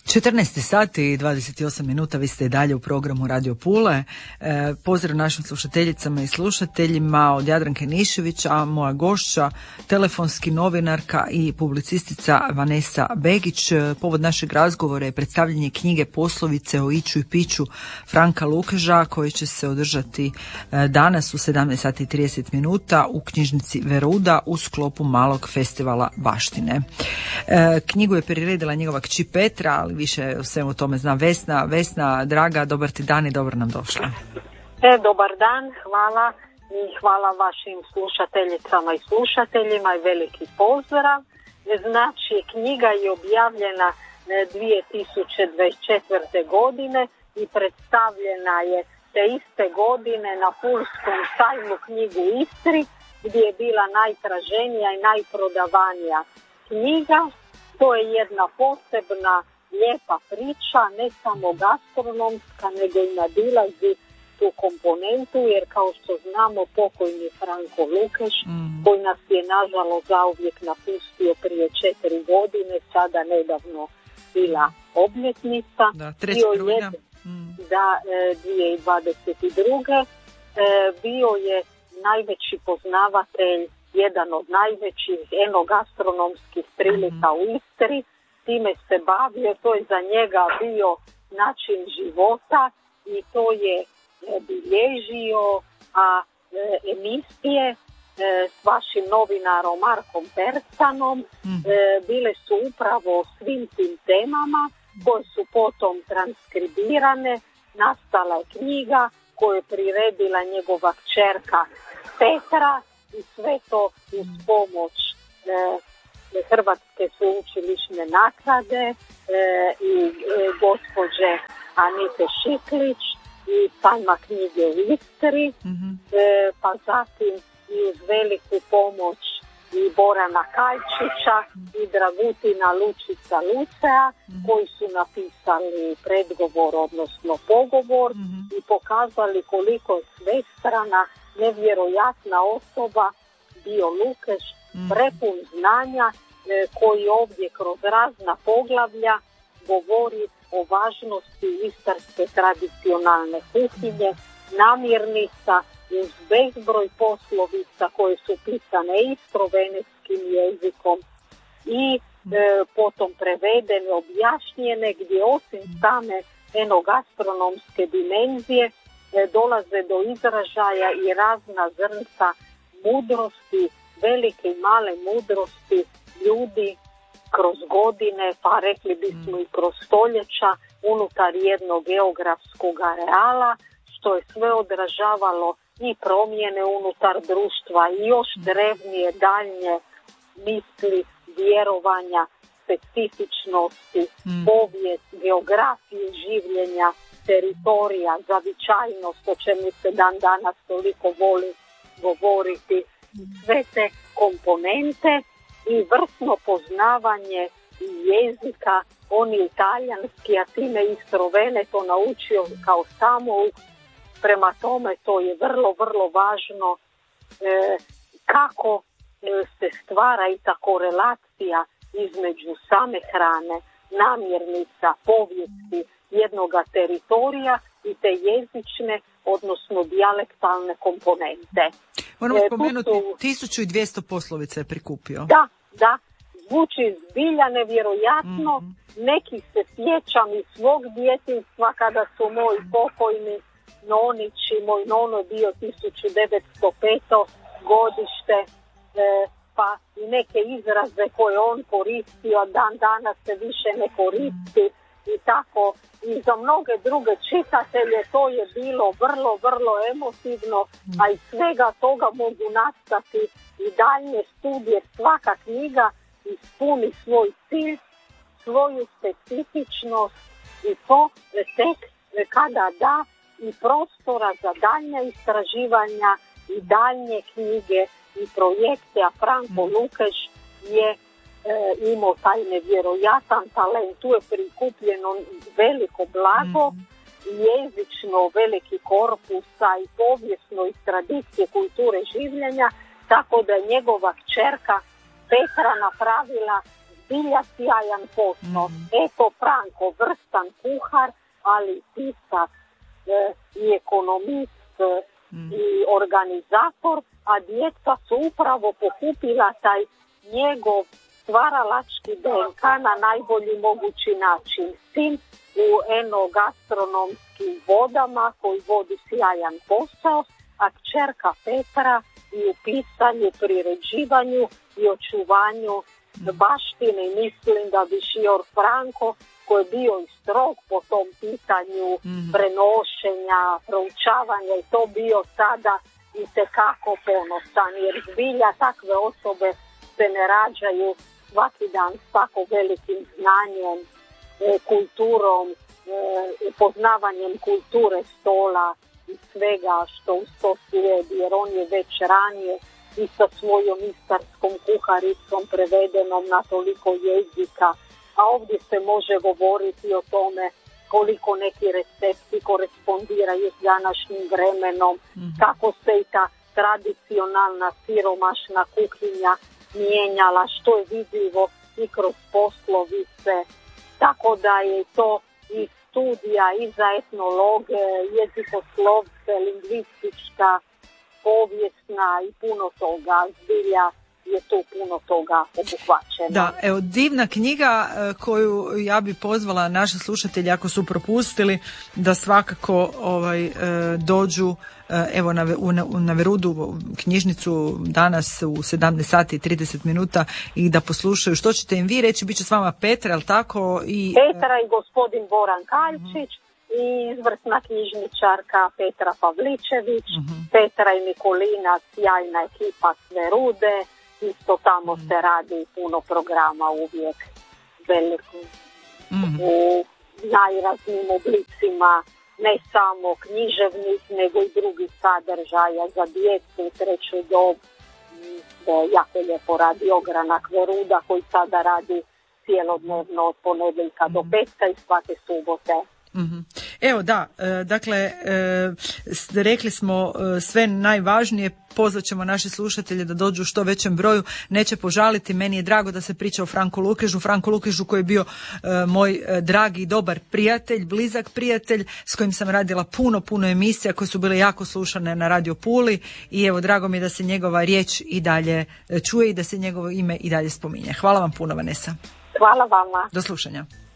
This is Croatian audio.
14 sati i 28 minuta, vi ste i dalje u programu Radio Pule. Pozdrav našim slušateljicama i slušateljima od Jadranke Niševića, a moja gošća, telefonski novinarka i publicistica Vanesa Begić. Povod našeg razgovora je predstavljanje knjige Poslovice o iću i piću Franka Lukeža, koji će se održati danas u 17 sati i 30 minuta u knjižnici Veruda u sklopu malog festivala baštine. Knjigu je priredila njegova kći Petra, ali više o svemu tome zna Vesna. Vesna, draga, dobar ti dan i dobro nam došla. Dobar dan, hvala i hvala vašim slušateljicama i slušateljima i veliki pozdrav. Znači, knjiga je objavljena 2024. godine i predstavljena je te iste godine na Pulskom sajmu knjigu u Istri, gdje je bila najtraženija i najprodavanija knjiga. To je jedna posebna lijepa priča, ne samo gastronomska, nego i nadilazi tu komponentu, jer kao što znamo pokojni Franko Lukeš, koji nas je nažalost zauvijek napustio prije 4 godine, sada nedavno bila obljetnica. Da, 3. rujna. Da, 2022. Bio je najveći poznavatelj, jedan od najvećih enogastronomskih prilika u Istri. Time se bavio, to je za njega bio način života i to je bilježio, a emisije s vašim novinarom Markom Percanom bile su upravo o svim tim temama, koje su potom transkribirane. Nastala je knjiga koju je priredila njegova kćerka Petra i sve to uz pomoć Hrvatske sveučilišne naklade i gospođe Anite Šiklić i sajma knjige u Istri, pa zatim i uz veliku pomoć i Borana Kajčića i Dragutina Lučica Lucea, koji su napisali predgovor, odnosno pogovor, i pokazali koliko je svestrana, nevjerojatna osoba bio Lukeš, prepun znanja, koji ovdje kroz razna poglavlja govori o važnosti istarske tradicionalne kuhinje, namirnica uz bezbroj poslovica koje su pisane istrovenetskim jezikom i potom prevedene, objašnjene, gdje osim same enogastronomske dimenzije dolaze do izražaja i razna zrnca mudrosti, velike i male mudrosti ljudi kroz godine, pa rekli bismo i kroz stoljeća, unutar jednog geografskog areala, što je sve odražavalo i promjene unutar društva i još drevnije daljnje misli, vjerovanja, specifičnosti, povijest, geografije življenja, teritorija, zavičajnost, o čemu se dan danas toliko voli govoriti, sve te komponente i vrtno poznavanje jezika, on je italijanski, a time Istrovene to naučio kao samouk. Prema tome to je vrlo, vrlo važno kako se stvara i ta korelacija između same hrane, namirnica, povijesti jednoga teritorija i te jezične, odnosno dijalektalne komponente. Moramo spomenuti, 1200 poslovica je prikupio. Da, zvuči zbilja nevjerojatno. Neki se sjećam iz svog djetinjstva kada su moji pokojni nonići, moj nono je bio 1905. godište, pa i neke izraze koje on koristio, dan danas se više ne koristi i tako. I za mnoge druge čitatelje to je bilo vrlo, vrlo emotivno, a iz svega toga mogu nastati i daljnje studije. Svaka knjiga ispuni svoj cilj, svoju specifičnost i to tek kada da i prostora za daljnja istraživanja i daljnje knjige i projekte, a Franko Lukeš je imao taj nevjerojatan talent. Tu je prikupljeno veliko blago, jezično veliki korpusa i povijesno iz tradicije kulture življenja, tako da je njegova kćerka Petra napravila zbilja sjajan posao. Eto, Franko, vrstan kuhar, ali pisac i ekonomist i organizator, a djeca su upravo pokupila taj njegov stvaralački DNK na najbolji mogući način. Sin u enogastronomskim vodama koji vodi sjajan posao, a kćerka Petra i u pisanju, priređivanju i očuvanju baštine. Mislim da bi Šior Franko, koji je bio i strog po tom pitanju prenošenja, proučavanja, i to bio sada itekako ponosan, jer zbilja takve osobe se ne rađaju svaki dan s tako velikim znanjem, kulturom, upoznavanjem kulture stola i svega što uz to slijedi, jer on je već ranije i sa svojom istarskom kuharicom prevedenom na toliko jezika, a ovdje se može govoriti o tome koliko neki recepti korespondiraju s današnjim vremenom, kako se i ta tradicionalna siromašna kuhinja mijenjala, što je vidljivo i kroz poslovice, tako da je to i studija i za etnologe, jezikoslovce, lingvistička, povijesna i puno toga, zbilja je tu puno toga obuhvaćeno. Da, evo, divna knjiga koju ja bi pozvala naše slušatelje ako su propustili da svakako dođu evo na Verudu knjižnicu danas u 17 sati i 30 minuta i da poslušaju. Što ćete im vi reći? Biće s vama Petra, ali tako? Petra i gospodin Boran Kaljčić i izvrsna knjižničarka Petra Pavličević, Petra i Nikolina, sjajna ekipa s Verude. Isto tamo se radi puno programa uvijek veliko u najraznim oblicima, ne samo književnih, nego i drugih sadržaja za djecu, treću dob. Jako lijepo radi Ogranak Veruda koji sada radi cijelodnevno od ponedjeljka do petka i svake subote. Evo da, dakle rekli smo sve najvažnije, pozvat ćemo naše slušatelje da dođu u što većem broju, neće požaliti. Meni je drago da se priča o Franku Lukežu koji je bio moj dragi i dobar prijatelj, blizak prijatelj s kojim sam radila puno emisija koje su bile jako slušane na Radio Puli i evo drago mi je da se njegova riječ i dalje čuje i da se njegovo ime i dalje spominje. Hvala vam puno, Vanesa. Hvala vama. Do slušanja.